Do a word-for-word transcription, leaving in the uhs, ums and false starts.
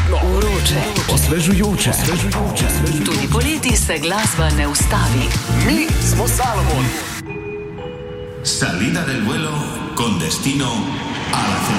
vroče, osvežujoče, osvežujoče. Tudi poleti se glasba ne ustavi. Mi smo Salomon. Salida del vuelo con destino a la